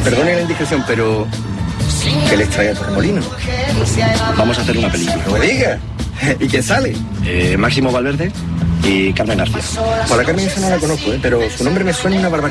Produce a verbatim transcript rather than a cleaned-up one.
Perdone la indiscreción, pero... ¿qué les trae a Torremolino? Vamos a hacer una película. No me digas. ¿Y quién sale? Eh, Máximo Valverde y Carmen García. Por la Carmen esa no la conozco, ¿eh? Pero su nombre me suena una barbaridad.